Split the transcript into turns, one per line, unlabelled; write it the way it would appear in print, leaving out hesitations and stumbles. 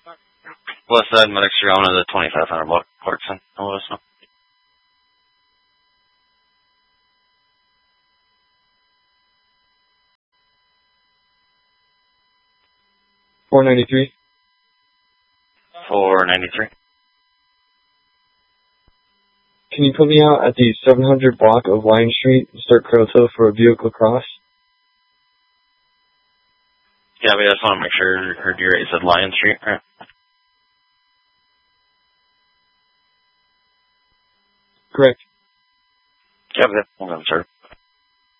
West Side Medic Street on the 2500 block, Clarkson, Louisville.
$493.
493.
Can you put me out at the 700 block of Lion Street and start Croto for a vehicle cross?
Yeah, but I just want to make sure I heard you right. You said Lion Street, right?
Correct.
Yeah, but I'm sure.